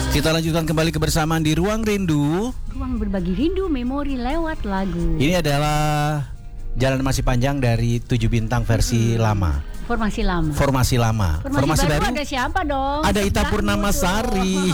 Kita lanjutkan kembali kebersamaan di Ruang Rindu. Ruang berbagi rindu, memori lewat lagu. Ini adalah Jalan Masih Panjang dari 7 bintang versi lama. Formasi lama. Formasi baru ada siapa dong? Ada Ita Purnamasari.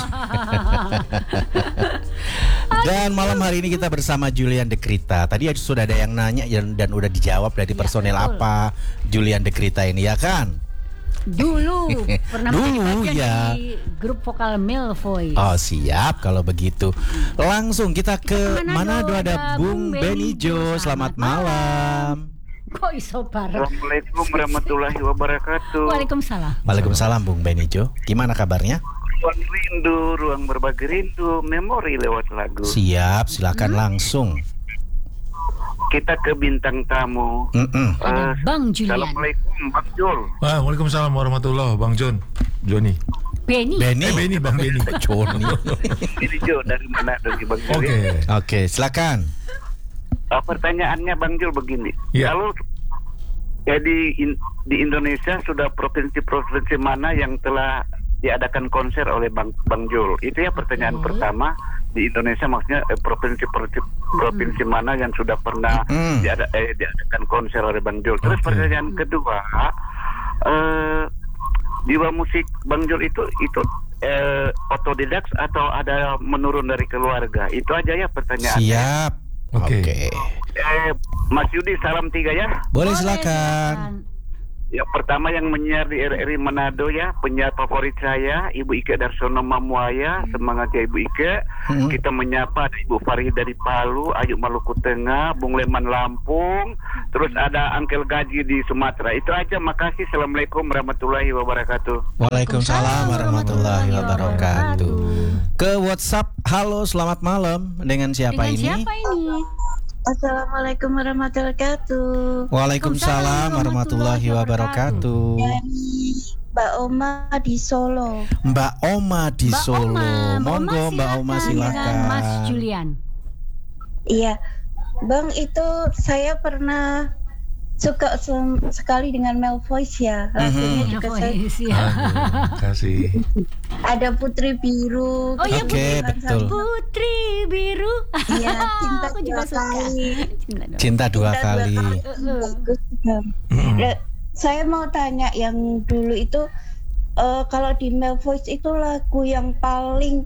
Dan malam hari ini kita bersama Julian Dekrita. Tadi sudah ada yang nanya dan udah dijawab dari personel betul. apa Julian Dekrita ini, ya kan? Dulu pernah Dulu ya. di grup vokal Male Voice. Oh siap kalau begitu. Langsung kita ke Manado, ada Bung Benijo. Selamat malam. Kok iso bareng? Assalamualaikum warahmatullahi wabarakatuh. Waalaikumsalam. Waalaikumsalam Bung Benijo. Gimana kabarnya? Ruang rindu, ruang berbagi rindu, memori lewat lagu. Siap, silakan langsung. Kita ke bintang tamu. Ada Bang Julian. Assalamualaikum Bang Jul. Waalaikumsalam warahmatullahi Bang Joni. Beni. Beni. Bang Beni. Joni. Ini Jo dari mana dari Bang Jul? Oke, silakan. Pertanyaannya Bang Jul begini. Ya. Kalau ya di Indonesia sudah provinsi mana yang telah diadakan konser oleh Bang Jul? Itu ya pertanyaan pertama. Di Indonesia maksudnya provinsi mana yang sudah pernah diadakan konser oleh Bang Jul. Terus pertanyaan kedua, jiwa musik Bang Jul itu otodidak atau ada menurun dari keluarga? Itu aja ya pertanyaannya. Siap. Oke. Mas Yudi, salam 3 ya. Boleh silakan. Ya, pertama yang menyiar di RRI Manado ya, penyiar favorit saya Ibu Ike Darsono Mamuaya. Semangat ya Ibu Ike. Kita menyapa ada Ibu Farid dari Palu, Ayu Maluku Tengah, Bung Leman Lampung, terus ada Angkel Gaji di Sumatera. Itu aja, makasih. Assalamualaikum warahmatullahi wabarakatuh. Waalaikumsalam warahmatullahi wabarakatuh. Ke WhatsApp, halo selamat malam. Dengan siapa ini? Assalamualaikum warahmatullahi wabarakatuh. Waalaikumsalam warahmatullahi wabarakatuh. Mbak Oma di Solo. Mbak Oma di Solo. Monggo Mbak Oma silakan. Mas Julian. Iya, Bang, itu saya pernah suka sekali dengan Male Voice ya. Lagunya juga saya. Kasih. Ada Putri Biru. Oh iya, Oke, betul. Putri Biru. Iya, Cinta Aku Dua juga suka. Kali. Cinta dua kali. Bagus juga. Saya mau tanya yang dulu itu kalau di Male Voice itu lagu yang paling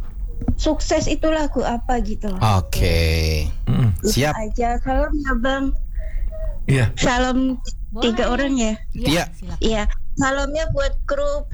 sukses itu lagu apa gitu? Oke. Siap. Aja. Salam ya Bang. Iya. Salam 3 orang ya. Iya. Iya. Salamnya buat grup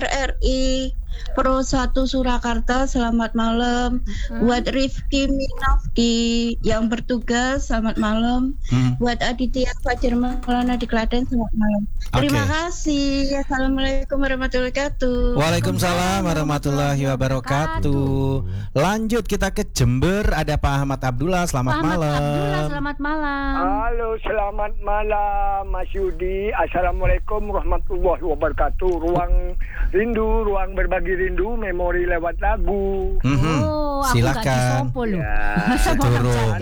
RRI Pro 1 Surakarta, selamat malam. Buat Rifki Minafki yang bertugas, selamat malam. Buat Aditya Fajar Maulana di Klaten, selamat malam. Terima kasih. Assalamualaikum warahmatullahi wabarakatuh. Waalaikumsalam warahmatullahi wabarakatuh. Lanjut kita ke Jember, ada Pak Ahmad Abdullah. Selamat malam. Selamat malam. Halo, selamat malam Mas Yudi. Assalamualaikum warahmatullahi wabarakatuh. Ruang rindu, ruang berbagi rindu, memori lewat lagu. Aku silakan. Seturung.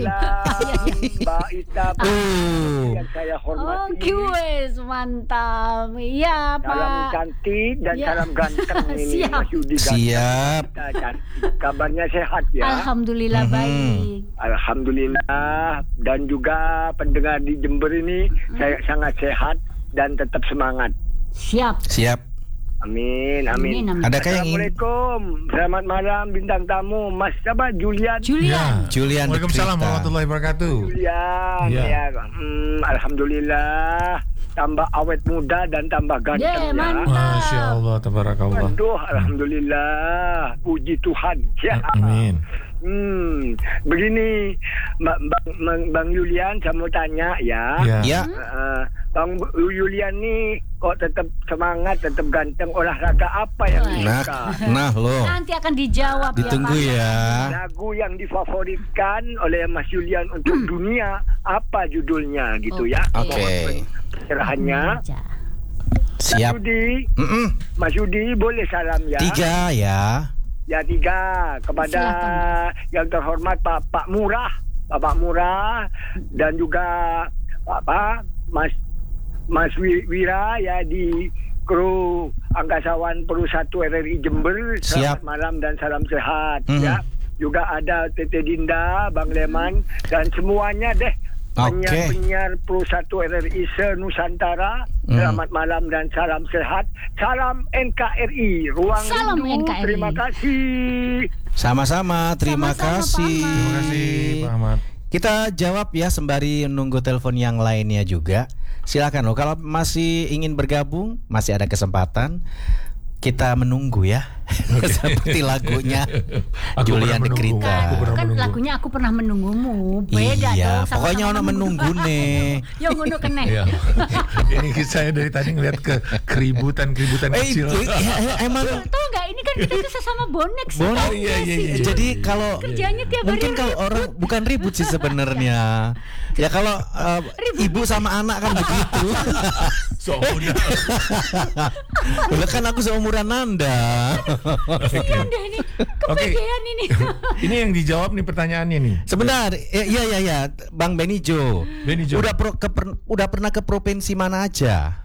Mbak Ita yang saya hormati. Mantap. Iya, Pak. Salam cantik dan salam ganteng ini Mas Yudi. Siap. Kabarnya sehat ya? Alhamdulillah baik. Alhamdulillah. Dan juga pendengar di Jember ini saya sangat sehat dan tetap semangat. Siap. Amin. Adakah yang ingin? Assalamualaikum. Selamat malam bintang tamu Mas siapa? Julian. Julian. Waalaikumsalam warahmatullahi wabarakatuh. Julian. Ya. Alhamdulillah. Tambah awet muda dan tambah ganteng ya. Masya Allah, tabarakallah. Aduh, alhamdulillah. Puji Tuhan. Ya. Amin. Begini, Bang Julian, saya mau tanya ya. Ya. Bang Julian nih kok tetap semangat, tetap ganteng, olahraga apa yang disuka? Nah loh. Nanti akan dijawab. Ditunggu ya. Lagu yang difavoritkan oleh Mas Julian untuk dunia apa judulnya gitu ya? Oke. Pencerahannya. Siap. Mas Yudi boleh salam ya? 3 ya. Ya 3 kepada yang terhormat Pak Murah, Bapak Murah, dan juga Mas Wira ya di kru angkasawan Peru 1 RRI Jember. Siap. Selamat malam dan salam sehat. Mhm. Ya. Juga ada Tete Dinda, Bang Leman, dan semuanya deh. Oke. Penyiar Pro 1 RRI se-Nusantara. Selamat malam dan salam sehat. Salam NKRI. Ruang Salam Rindu. NKRI. Terima kasih. Sama-sama, terima Sama-sama, kasih. Pak Ahmad. Terima kasih Pak Ahmad. Kita jawab ya sembari nunggu telepon yang lainnya juga. Silakan loh, kalau masih ingin bergabung, masih ada kesempatan. Kita menunggu ya. Seperti lagunya Aku Julian pernah menunggu. Dekrita. Aku pernah Kan menunggu. lagunya Aku Pernah Menunggumu. Beda Iya, dong. pokoknya ono menunggu nih. Yang ngono keneh. Iya. Ini saya dari tadi ngeliat ke keributan kecil. Emang Tahu nggak, ini kan kita tuh sesama bonek. Bonek. Oh, iya. jadi kalau Kerjanya tiap hari mungkin kalau orang bukan ribut sih sebenarnya. Ya kalau ibu sama anak kan begitu. So muda. Lah kan aku seumuran Anda. Kasihan deh ini. Kepedean ini. Ini yang dijawab nih pertanyaannya nih. Sebentar, iya, Bang Benijo. Benijo. Udah pernah ke provinsi mana aja?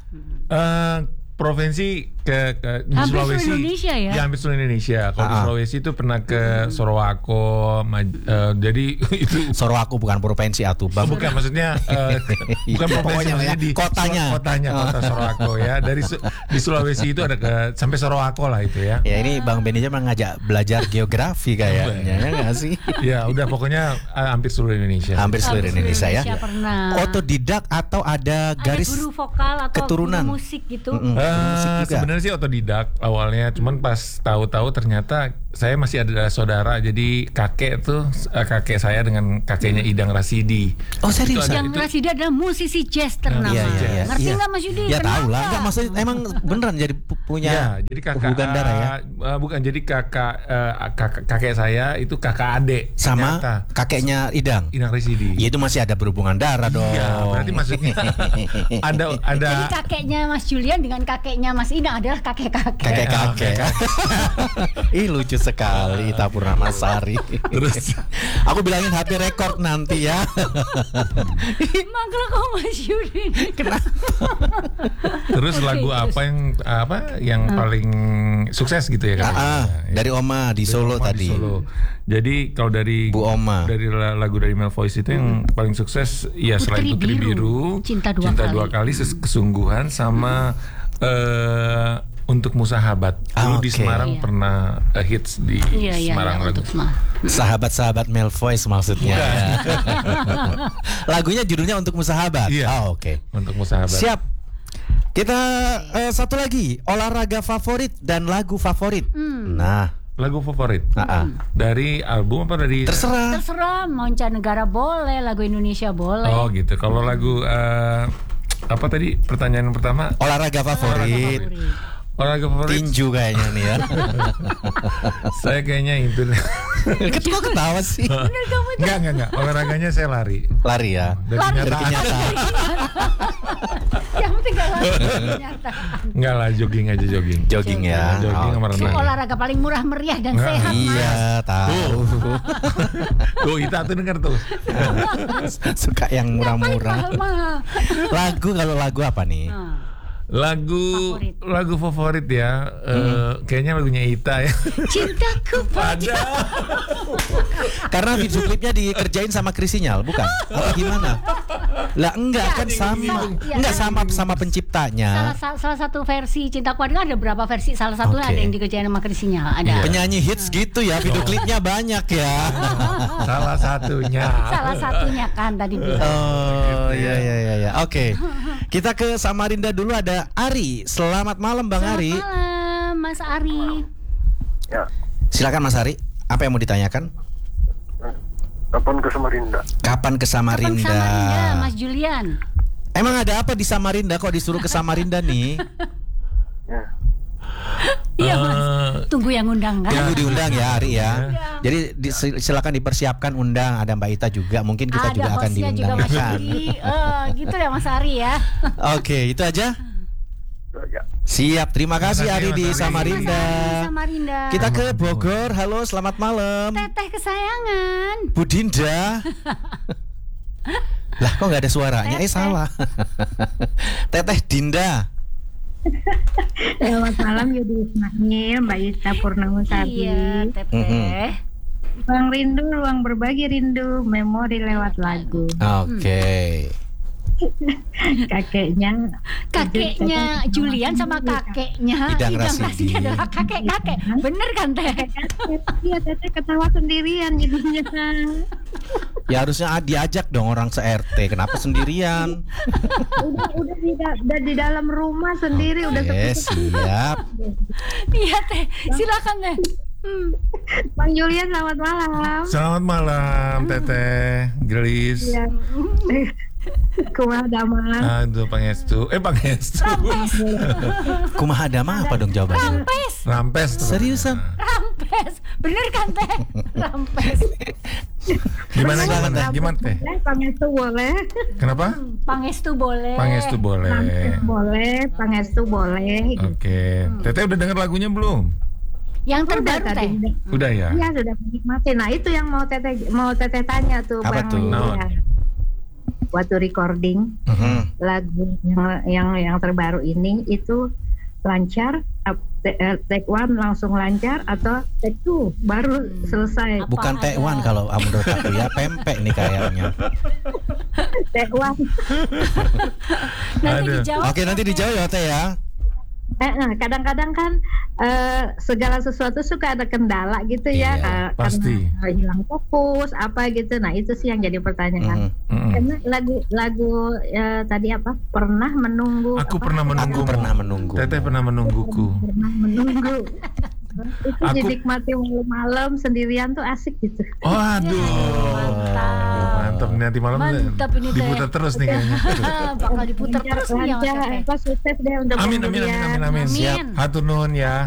Provinsi di Hampir seluruh Sulawesi. Indonesia ya? Ya, hampir seluruh Indonesia. Kalau di Sulawesi itu pernah ke Sorowako. Jadi itu Sorowako bukan provinsi atuh, Bang. bukan maksudnya bukan Pokoknya provinsi, ya, maksudnya di kotanya. kota Sorowako ya. Dari di Sulawesi itu ada sampai Sorowako lah itu ya. Ya ini Bang Benijo mengajak belajar geografi kayaknya, ya nggak sih? Ya udah pokoknya hampir seluruh Indonesia. Hampir seluruh Indonesia ya. Pernah. Otodidak atau ada garis Ada guru vokal atau keturunan? guru musik gitu. musik juga. Sebenarnya sih otodidak awalnya, cuman pas tahu-tahu ternyata saya masih ada saudara, jadi kakek saya dengan kakeknya Idang Rasidi. Oh serius? Itu ada- Yang Rasidi adalah musisi jazz ternama. Iya. Ngerti Iya. nggak Mas Yudi? Ya tahu lah, Kenapa? nggak maksudnya emang beneran jadi punya Ya, jadi kakak hubungan darah ya. bukan, jadi kakek saya itu kakak adik Sama ternyata. kakeknya Idang. Idang Rasidi. Ya itu masih ada berhubungan darah dong. Iya, berarti maksudnya ada Jadi kakeknya Mas Julian dengan kakeknya Mas Idang adalah kakek-kakek. kakek. Ih lucu sekali Ita Purnamasari. Terus Aku bilangin HP record nanti ya. Mangkel kok Mas Yudi. terus Oke, lagu terus. apa yang paling sukses gitu ya kan? Dari Oma di Solo Oma tadi. di Solo. Jadi kalau dari Bu Oma. dari lagu dari Mel Voice itu yang paling sukses ya selain Putri Biru, Cinta Dua Kali. Kesungguhan sama Untukmu Sahabat. Dulu di Oke. Semarang Iya. pernah hits di Semarang lagu. untuk Semarang. Sahabat-sahabat Mel Voice maksudnya. Bukan. Lagunya judulnya Untukmu Sahabat. Iya. Oh, oke. Untukmu Sahabat. Siap. Kita satu lagi, olahraga favorit dan lagu favorit. Nah, Lagu favorit dari album apa dari? terserah. Terserah, mancanegara boleh, lagu Indonesia boleh. Oh gitu. Kalau lagu apa tadi pertanyaan pertama? Olahraga favorit. Olahraga favorit. Tinju kayaknya nih ya. Saya kayaknya itu. Kok ketawa sih? Enggak. Olahraganya saya lari. Lari ya. Dari Dari kenyataan. kenyataan. Yang penting gak lari kenyataan. Enggak lah, jogging aja jogging. Jogging ya. Jogging sama Oke. renang. Olahraga paling murah meriah dan Nggak, sehat. Iya, tahu. Tuh, Ita tuh denger tuh. Suka yang murah-murah. Mahal-mahal. Lagu kalau lagu apa nih? Lagu favorit ya. Kayaknya lagunya Ita ya. Cintaku Ada. Karena video klipnya dikerjain sama Krisinyal, bukan? Apa gimana? Lah enggak kan sama. Iya. Enggak sama penciptanya. Salah satu versi Cintaku ada berapa versi? Salah satunya Oke. ada yang dikerjain sama Krisinyal. Ada. Penyanyi hits gitu ya, video klipnya banyak ya. Salah satunya. Salah satunya kan tadi bilang. Oh iya. Oke. Kita ke Samarinda dulu, ada Ari. Selamat malam Bang Ari. Selamat malam Mas Ari. Ya, Silakan Mas Ari. Apa yang mau ditanyakan? kapan ke Samarinda? Kapan ke Samarinda? Samarinda, Mas Julian. Emang ada apa di Samarinda kok disuruh ke Samarinda nih? Ya. Iya Mas. Tunggu yang undang kan. Tunggu diundang ya Ari ya. Jadi silakan dipersiapkan undang. Ada Mbak Ita juga. Mungkin kita Ada juga akan hostnya juga diundang Mas kan. Yudi. Gitu ya Mas Ari ya. Oke, itu aja. Ya. Siap, terima kasih Ari di Mas Ari. Samarinda. Samarinda. Kita ke Bogor. Halo, selamat malam. Teteh kesayangan. Bu Dinda. Lah kok nggak ada suaranya? Teteh. Salah. Teteh Dinda. Selamat malam Yudi Ismail, Mbak Ita Purnamasari. Iya, Teteh. Ruang rindu, ruang berbagi rindu, memori lewat lagu. Oke. Kakeknya Julian sama kakeknya Idang Idang Rasidi. Rasidi adalah kakek-kakek. Bener kan, Teh? Iya, Teteh ketawa sendirian jadinya. Ya harusnya diajak dong orang se-RT. Kenapa sendirian? udah di dalam rumah sendiri, udah Oke, siap. Iya, Teh. Silakan, Teh. Bang Julian, selamat malam. Selamat malam Teteh, Gelis. Ya. Kumaha damang. Aduh, Pangestu. Pangestu. Kumaha dama apa dong jawabannya? Rampes. Seriusan? Rampes. Bener kan, Teh? Rampes. Gimana Teh? Pangestu boleh. Kenapa? Pangestu boleh. Pangestu boleh. Pangestu boleh. Oke. Teteh udah denger lagunya belum? Yang terbaru, Teh. Udah ya? Iya, sudah menikmati. Nah, itu yang mau teteh tanya tuh, Apa Bang tuh? Julian. Waktu recording lagu yang terbaru ini itu lancar, take one langsung lancar atau take two baru selesai. Bukan T1 kalau menurut aku ya, pempek nih kayaknya. Take one. Nanti Aduh. dijawab. Oke, nanti dijawab ya Teh ya. Kadang-kadang kan segala sesuatu suka ada kendala gitu ya, Iya, pasti. karena hilang fokus apa gitu. Nah itu sih yang jadi pertanyaan. Karena lagu tadi apa? Pernah menunggu. Aku apa? pernah menunggu. Aku pernah menunggu. Teteh pernah menungguku. Pernah menunggu. Itu Aku- dinikmati malam-malam sendirian tuh asik gitu. Waduh. Mantap nih, nanti malam Mantap ini, Teh. diputar terus nih kayaknya. Bakal diputar terus nih yang Lancar, Teteh. sukses deh untuk Amin, Bang amin, amin, Julian. amin, amin. Amin. Siap. Hatur nuhun ya.